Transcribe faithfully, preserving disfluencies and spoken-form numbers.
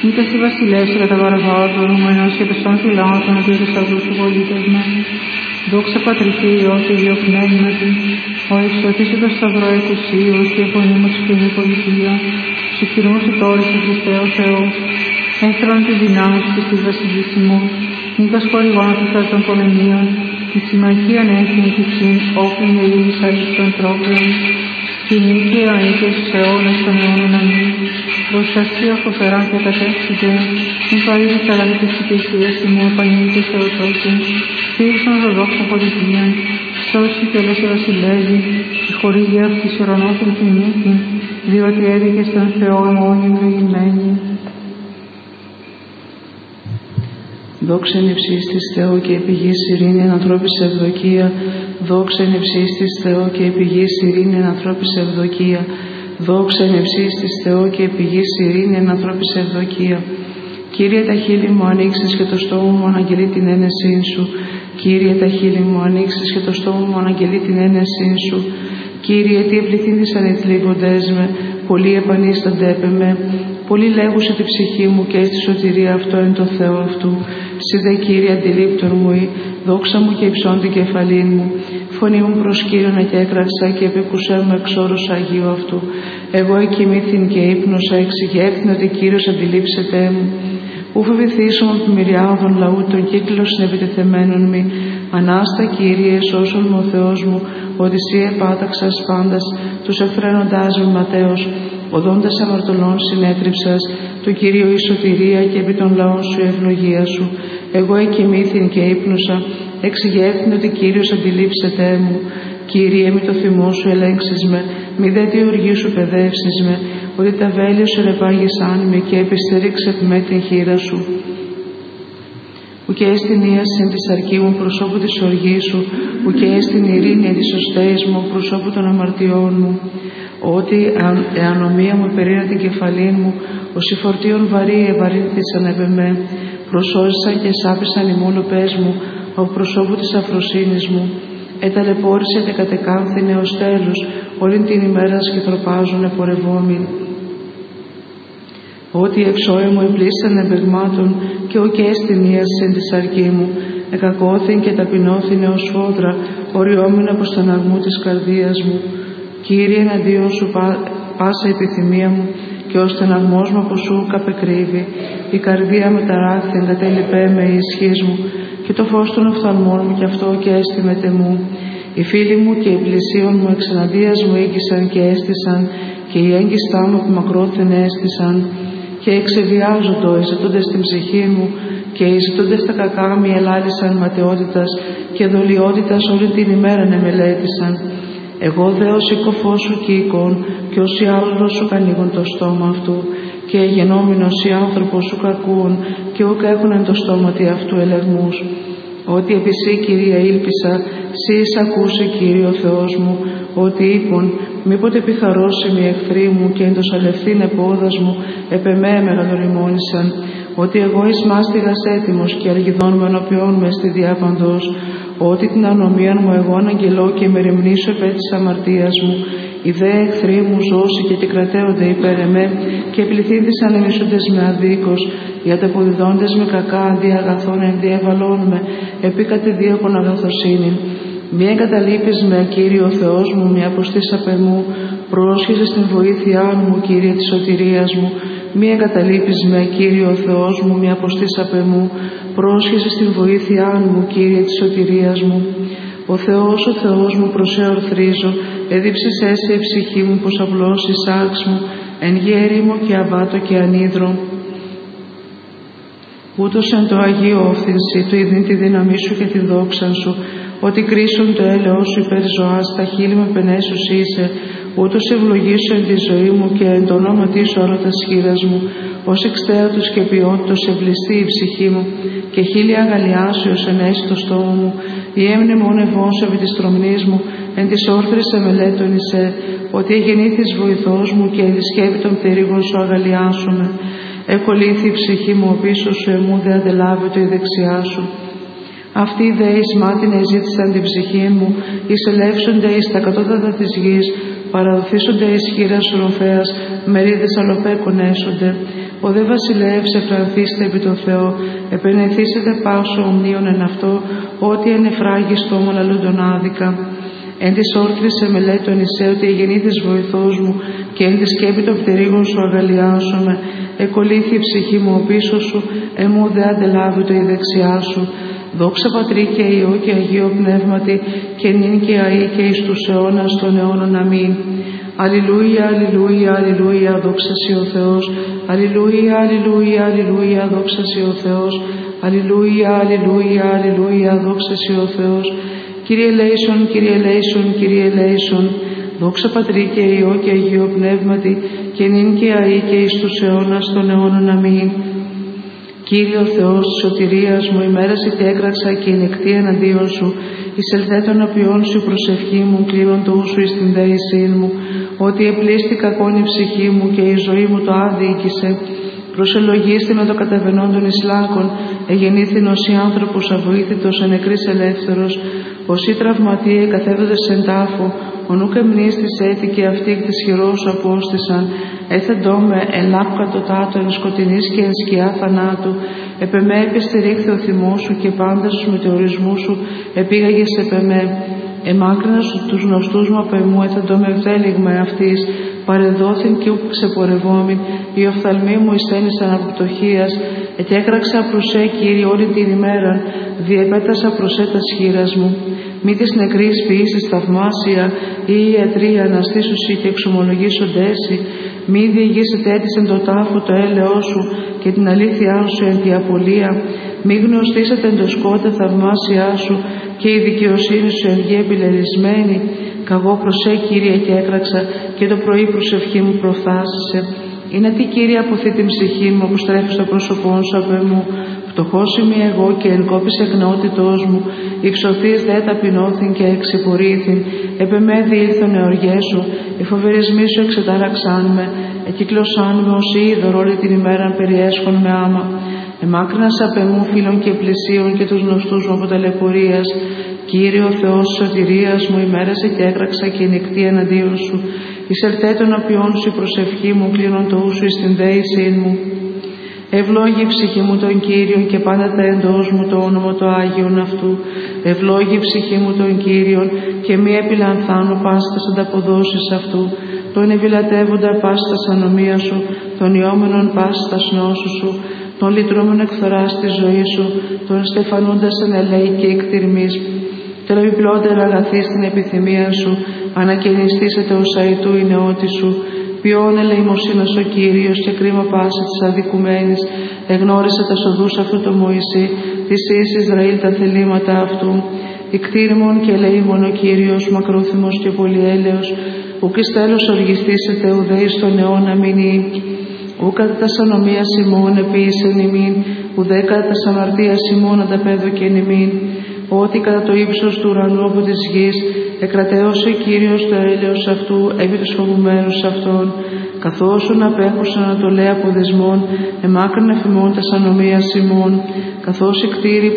Μήτε η βασιλεύση κατά παραβάω του ορούμενος και του των φυλάων των οποίων αυτούς του πολιτευμένους. Δόξα Πατριχή, Υιό και Υιό Πνεύματι, ο εξωτής το σταυρό εκουσίος και επωνύμως και η πολιτεία, σου χειρούν σου τώρα και Χριστέ ο Θεός, έστρον τη δυνάμεις της της βασιλίσιμου, νίκας χορηγών του των πολεμίων, τη συμμαχία ανέχθην και ψήν, όπλην ειρήνης άρχης των τρόπων, τη νίκη αίκες στους αιώνες των αιώνων αμήν, προστασία φοβεράν και κατεύξητε, μη παρήγεις αγαλή της υπηρεσίας ημού επανήλικες Θεοτόκεν, στήριξον ορθοδόξων πολιτείων, σώσει και όλες οι βασιλεύοι, η χορήγια αυτής ουρανόθεν τη νίκη, διότι έδικες τον Θεό μόνοι ευλογημένη. Δόξα εν υψής της Θεό και επί γης ειρήνη εν ανθρώπης ευδοκία. Δόξα εν υψής της Θεό και επί γης ειρήνη εν ανθρώπης ευδοκία. Δόξα εν υψής της Θεό και επί γης ειρήνη εν ανθρώπης ευδοκία. Κύριε, τα χείλη μου ανοίξεις και το στόμα μου αναγγελεί την ένεσή σου. Κύριε, τα χείλη μου ανοίξεις και το στόμα μου αναγγελεί την ένεσή σου. Κύριε, τι επληθύνθησαν οι θλίβοντές με, πολλοί επανίσταντέπε με. Πολλοί λέγουσε τη ψυχή μου και στη σωτηρία αυτό εν το Θεό αυτού. Συ δε Κύριε αντιλήπτον μου ή, δόξα μου και υψών την κεφαλήν μου. Φωνή μου προς Κύριον και έκραξα και επίκουσέ μου εξ όρους Αγίου αυτού. Εγώ εκοιμήθην και ύπνοσα, εξηγεύθην ότι Κύριος αντιλήψεται μου. Ου φοβηθήσουν από μυριάδων λαού τον κύκλο συνεπιτεθεμένων μη. Ανάστα Κύριε, σώσον μου ο Θεός μου, ότι Συ επάταξας πάντας, τους εφραίνοντάς με ματέως, οδόντας αμαρτωλών συνέτριψας, του Κυρίου η σωτηρία και επί των λαών σου η ευλογία σου. Εγώ εκοιμήθην και ύπνουσα, εξηγεύθην ότι Κύριος αντιλήψεται μου. Κύριε, μη το θυμό σου ελέγξεις με, μη δε τη οργή σου παιδεύσεις με, ότι τα βέλη σου ρεπάγησαν με και επιστήριξε με την χείρα σου. Ουκέ στην ίαση της αρκή μου προσώπου της οργής σου, ουκέ στην ειρήνη της σωστέης μου προσώπου των αμαρτιών μου. Ότι εανομία μου περίνα την κεφαλή μου, ως οι φορτίων βαρύ ευαρύνθησαν επ' εμέ, προσώζησαν και σάπησαν οι μόλοπές μου, από προσώπου της αφροσύνης μου. Εταλαιπώρησε και κατεκάνθηνε ως τέλους, όλη την ημέρα σκητροπάζουν επορευόμην. Ότι εξώε μου επλήσαν εμπεγμάτων και ουκέ στην ίαση της αρκή μου, εκακώθην και ταπεινώθην ως φόδρα, οριόμην από στεναγμού της καρδίας μου. Κύριε, εναντίον σου πά, πάσα επιθυμία μου και ο στεναγμός μου από σου καπεκρύβει. Η καρδία με ταράχθη εγκατέλειπέ με η ισχύς μου και το φως των οφθαλμών μου κι αυτό και έστιμεται μου. Οι φίλοι μου και οι πλησίον μου εξεναντίας μου ήγησαν και έστησαν και οι έγκυστά μου από μακρόθεν έστησαν και εξεβιάζοντο εζητώντες την ψυχή μου και εζητώντες τα κακά μη ελάλησαν ματαιότητας και δολιότητας όλη την ημέρα να μελέτησαν. Εγώ δε ως οικοφός σου κοίκον και ως οι άλλος σου κανίγουν το στόμα αυτού και γενόμενος οι άνθρωπος σου κακούν και ούκ έχουν εν το στόματι αυτού ελεγμούς. Ότι επί Συ, Κυρία, ήλπισα, Συ εισακούσε, Κύριε ο Θεός μου, ότι είπον, μήποτε επιθαρρώσιμοι οι εχθροί μου και εν το σαλευθήν επόδας μου επ' εμέ μεγαλοριμόνησαν, ότι εγώ εις μάστιγας έτοιμος και αργιδών με ενωπιών με στη διάπαντος, ότι την ανομίαν μου εγώ αναγγελώ και μεριμνήσω επέ της αμαρτίας μου, οι δε εχθροί μου ζώσει και και κρατέονται υπέρ εμέ και πληθύνθησαν εμισούντες με αδίκως, οι ανταποδιδόντες με κακά αντί αγαθών ενδιαβαλών με, επί κατεδίωκον αγαθοσύνη. Μη εγκαταλείπεις με, Κύριε ο Θεός μου, μη αποστήσαπε μου, πρόσχεσαι στην βοήθειά μου, Κύριε της σωτηρίας μου. Μη εγκαταλείπεις με, Κύριε ο Θεός μου, μη αποστήσαπε μου, πρόσχεσαι στην βοήθειά μου, Κύριε της σωτηρίας μου. Ο Θεός, ο Θεός μου, προς σε ορθρίζω, εδίψεις έσαι η ψυχή μου, πως απλώς η σάρξ μου, εν γέριμο και αβάτο και ανίδρο. Ούτως εν το Αγίο όφθηνσι, του ειδήν τη δύναμή σου και τη δόξα σου, ότι κρίσουν το έλεος σου υπέρ ζωάς, τα χείλη με πενέσους είσαι, ούτως ευλογήσω εν τη ζωή μου και εν το ονόματί σου άρωτας χείρας μου, ως εξτέατος και ποιότητος ευλιστεί η ψυχή μου, και χείλη αγαλιάσεως ενέσει το στόμα μου, η έμνη μου νευός επί της τρομνής μου, εν της όρθρης εμελέτων εισέ, ότι εγεννήθης βοηθός μου και εν της σκέπη των πτερίγων σου αγαλιάσομαι. Εκολύθη η ψυχή μου, ο πίσω σου εμού δε αντελάβεται η δεξιά σου. Αυτοί δε εις μάτιν εζήτησαν την ψυχή μου, εις ελεύσονται εις τα κατώτατα της γης, παραδοθήσονται εις χείρας οροφέας, μερίδες αλοπέκων έσονται. Ο δε βασιλεύς εφρανθήστε επί το Θεό, επενεθήσετε πάσο ομνίων εν αυτό, ότι ενεφράγει στόμα λαλούντον άδικα. Εν της όρθρης σε μελέτων εισέ ότι εγεννήθης βοηθός μου, και εν της σκέπη των πτερίγων σου αγαλιάσομαι. Εκολύθη η ψυχή μου ο πίσω σου, εμού δε αντελάβει το η δεξιά σου. Δόξα Πατρί και Υιό και Αγίο Πνεύματι, και νυν και αεί και εις τους αιώνας των αιώνων. Αμήν. Αλληλούια, αλληλούια, αλληλούια, δόξα σοι ο Θεός. Αλληλούια, αλληλούια, αλληλούια, δόξα σοι ο Θεός. Αλληλούια, αλληλούια, αλληλούια, δόξα σοι ο Θεός. Κύριε ελέησον, Κύριε ελέησον, Κύριε ελέησον. Δόξα Πατρί και Υιό και Αγίο Πνεύματι, και νυν και αεί και εις τους αιώνας των αιώνων. Αμήν. Κύριε ο Θεός της σωτηρίας μου, ημέρασε και έκραξα και ενεκτή εναντίον σου. Εισελθέ των απειών σου προσευχή μου, κλείνον το ου σου εις την δέησή μου. Ότι επλήστη κακόν η ψυχή μου και η ζωή μου το άδικησε. Προσελογίστη με το καταβενόν των Ισλάκων, εγεννήθην ως η άνθρωπος αβοήθητος, εν νεκρής ελεύθερος, ως οι τραυματίε καθέβοντες εν τάφο, ο νουκ εμνίστης έτη και αυτοί εκ της χειρός σου απόστησαν, έθεντό με εν λάπκα το τάτο, εν σκοτεινής και εν σκιά θανάτου, επεμέ επιστηρίχθε ο θυμός σου και πάντα στους μετεωρισμούς σου επήγαγες επεμέ. Εμάκρινα σου τους γνωστούς μου απ' εμού, έθεντό με ευδέλιγμα αυτής, παρεδόθην και ούκ ξεπορευόμην, οι οφθαλμοί μου εισθένησαν από πτωχίας, ετέκραξα προσέ Κύριε όλη την ημέρα, διεπέτασα προσέ τας χείρας μου. Μη της νεκρής ποιήσεις θαυμάσια, ή η ιατροί αναστήσουσι και εξομολογήσοντέσι, μη διηγήσετε έτησεν το τάφο το έλεό σου και την αλήθειά σου εν τη απολία, μη γνωστήσετε εν το σκότε θαυμάσια σου και η δικαιοσύνη σου εν γη επιλερισμένη. Καγώ προσέ Κύριε και έκραξα, και το πρωί προσευχή μου προφθάσισε. Είναι τι Κύριε αποθεί την ψυχή μου, που στρέφει στο πρόσωπό σου απ' εμού. Φτωχός είμαι εγώ και εν κόπης εγνότητός μου, υψωθείς δε ταπεινώθην και εξυπορήθην, επεμέ διήλθον εωργές σου, οι φοβερισμοί σου εξετάραξάν με, εκύκλωσάν με ως είδωρ όλη την ημέρα περιέσχον με άμα. Εμάκρυνας απ' εμού φίλων και πλησίων και τους γνωστούς μου από ταλαιπωρίας. Κύριε ο Θεός της σωτηρίας μου, ημέρασε και έκραξα και νυχτή εναντίον σου. Εισελθέ των απειών σου η προσευχή μου, κλείνον το ου σου εις την δέησή μου. Ευλόγη η ψυχή μου τον Κύριον και πάντα τα εντός μου το όνομα το Άγιον αυτού. Ευλόγη η ψυχή μου τον Κύριον και μη επιλανθάνω πάστας ανταποδόσεις αυτού. Τον ευηλατεύοντα πάστας ανομία σου, τον ιόμενον πάστας νόσου σου, τον λυτρώμενο εκφθοράς της ζωής σου, τον στεφανούντας εν ελέη και εκτιρμής. Τον επιπλότερα αγαθή στην επιθυμία σου, ανακαινιστήσετε ως αητού η νεότη σου. Ποιόν ελεημοσύνας ο Κύριος και κρίμα πάση της αδικουμένης, εγνώρισε τα σοδούς αυτού το Μωυσή, της εις Ισραήλ τα θελήματα αυτού. Ικτήριμον και ελεήμον ο Κύριος, μακρόθυμος και πολυέλεος, ουκ εις τέλος οργιστήσετε ουδέ εις τον αιώνα μηνύ. Ουκ κατά τας ανομίας ημών επίησεν ημίν, ουδέ κατά τας αμαρτίας ημών ανταπέδωκεν ημίν. Ότι κατά το ύψος του ουρανού από της γης εκρατέωσε Κύριος το έλεος αυτού επί τους φοβουμένους αυτών, καθώς απέχουσαν ανατολέ από δεσμών, εμάκρυνε εφημών τας ανομίας ημών, καθώς οι κτήροι